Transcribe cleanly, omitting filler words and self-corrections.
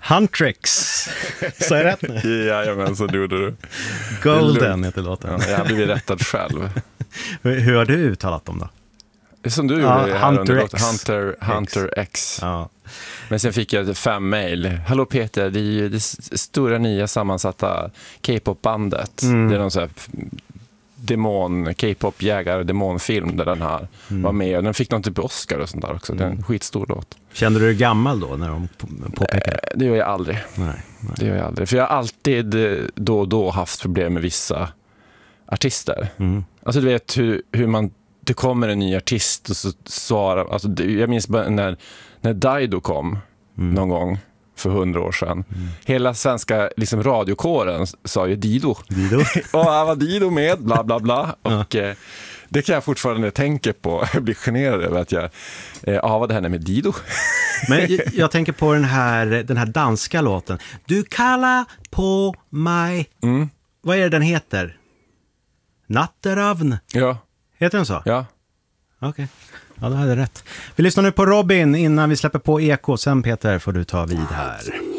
Huntrix. Så är det rätt nu? Jajamän, så gjorde du. Golden heter låten. Ja, jag har blivit rättad själv. Hur har du uttalat dem då? Som du gjorde här Hunter under X. låten. Hunter X. Ja. Men sen fick jag 5 mejl. Hallå Peter, det är ju det stora nya sammansatta K-pop-bandet. Det är någon sån här K-pop-jägare, demonfilm där den här var med. Och den fick någon typ Oscar och sånt där också. Det är en skitstor låt. Kände du dig gammal då när de påpekade? Det gör jag aldrig. Nej. Det gör jag aldrig. För jag har alltid då och då haft problem med vissa artister. Alltså du vet hur man... Det kommer en ny artist och så svarar... Alltså, jag minns när Dido kom någon gång för 100 år sedan. Hela svenska liksom, radiokåren sa ju Dido. Och här var Dido med, bla bla bla. Och det kan jag fortfarande tänka på. Jag blir generad över att jag avade henne med Dido. Men jag tänker på den här danska låten. Du kallar på mig. Vad är det den heter? Natteravn. Ja. Heter den så? Ja. Okej. Ja, då hade jag rätt. Vi lyssnar nu på Robin innan vi släpper på Eko. Sen Peter får du ta vid här.